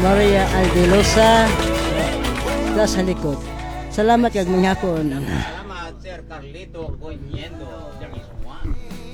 Maria Aldelosa sa likod. Salamat kag manghapon. Salamat Sir Carlito Goñendo. There is one.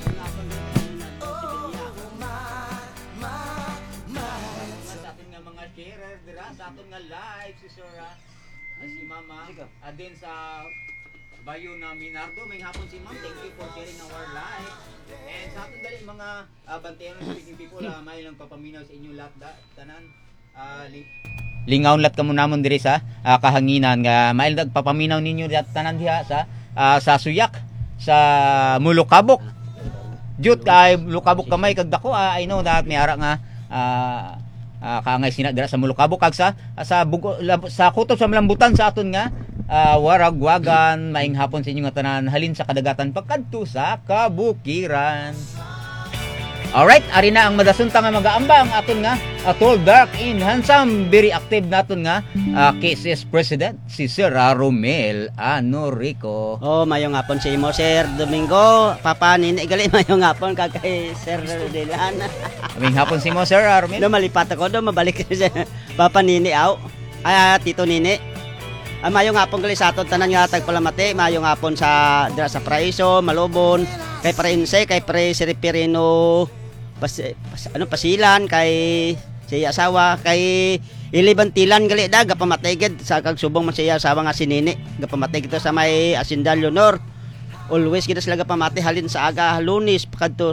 Sa atin nga mga sharer dira sa aton nga live si Sir si Mama din sa Bayo na Minardo. May hapon si Ma'am. Thank you for sharing our live. And sa aton dali mga bantayan speaking people, may lang papaminaw sa inyo lahat tanan. Lingaon lat kamo namon diri sa kahanginan nga mail nagpapaminaw ninyo dat tanan diha sa Suyak sa Mulukabok. Jut kay Mulukabok kamay kag dako I know that ni ara nga kaangay sina dira sa Mulukabok kag sa kutob sa Malambutan sa aton nga waragwagan. Maing hapon sa inyo nga tanan halin sa kadagatan pagkadto sa kabukiran. Alright, ari na ang madasunta nga mag-aambang aton nga tall, dark, and handsome, very active naton nga KSS President si Sir Romel Anorico. Oh, mayong hapon si imo Sir Domingo. Papa nini gali mayong hapon kag kay Sir Delan. Mayong hapon si mo Sir Romel. Do malipat ako do mabalik si Papa nini aw. Tito nini. Mayong hapon gali sa aton tanan nga tagpalamati, mayong hapon sa dira sa Paraiso, Malubon, kay Prense, kay Pre Siripirino pasilan kay siya asawa kay Ilibantilan gali da gapamatay gid sa kag subong man siya asawa nga sinini gapamatay gito sa may Asinda Leonor. Always gid sila gapamatay halin sa aga Lunes kadto